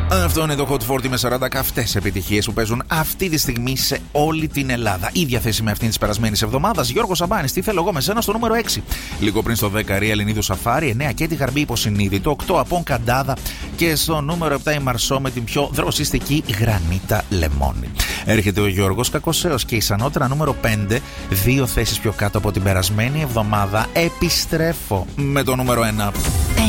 Αυτό είναι το Hot 40 με 40 καυτές επιτυχίες που παίζουν αυτή τη στιγμή σε όλη την Ελλάδα. Η διαθέση με αυτήν τη περασμένη εβδομάδα. Γιώργος Σαμπάνης, τι θέλω εγώ με σένα στο νούμερο 6. Λίγο πριν στο 10 Ρία Ελληνίδου Σαφάρι, 9 και τη Γαρμπή Υποσυνείδητο, 8 Απόν Καντάδα και στο νούμερο 7 η Μαρσό με την πιο δροσιστική Γρανίτα Λεμόνι. Έρχεται ο Γιώργος Κακοσέος και η Σανώτρα νούμερο 5, 2 θέσεις πιο κάτω από την περασμένη εβδομάδα. Επιστρέφω με το νούμερο 1.